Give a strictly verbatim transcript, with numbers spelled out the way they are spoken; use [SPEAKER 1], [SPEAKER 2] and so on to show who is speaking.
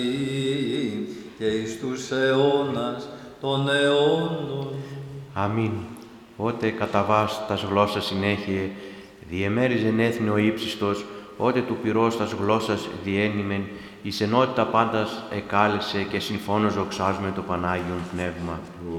[SPEAKER 1] και εις τους αιώνας των αιώνων.
[SPEAKER 2] Αμήν. Ότε κατά βάς τας γλώσσας συνέχειε, διεμέριζεν έθνη ο ύψιστος, ότε του πυρός τας γλώσσας διένυμεν, εις ενότητα πάντας εκάλεσε και συμφώνως δοξάζουμε το Πανάγιον Πνεύμα.